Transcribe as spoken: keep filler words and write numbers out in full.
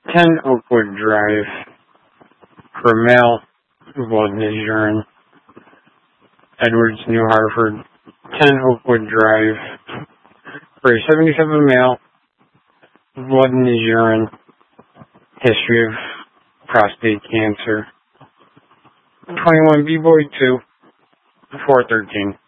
ten Oakwood Drive, for male, blood in his urine. Edwards, New Hartford, ten Oakwood Drive, for a seventy-seven male, blood in his urine, history of prostate cancer. twenty-one B-Boy two, four thirteen.